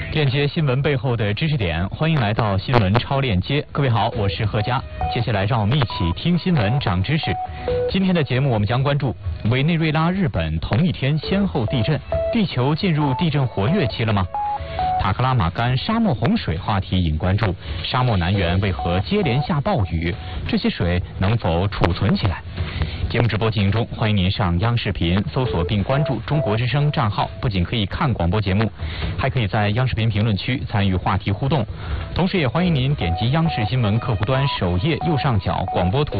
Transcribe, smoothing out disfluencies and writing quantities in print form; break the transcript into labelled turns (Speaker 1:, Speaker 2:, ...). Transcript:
Speaker 1: 链接新闻背后的知识点，欢迎来到新闻超链接。各位好，我是贺佳。接下来让我们一起听新闻长知识。今天的节目我们将关注委内瑞拉、日本同一天先后地震，地球进入地震活跃期了吗？塔克拉玛干沙漠洪水话题引关注，沙漠南缘为何接连下暴雨？这些水能否储存起来？节目直播进行中，欢迎您上央视频搜索并关注中国之声账号，不仅可以看广播节目，还可以在央视频评论区参与话题互动。同时也欢迎您点击央视新闻客户端首页右上角广播图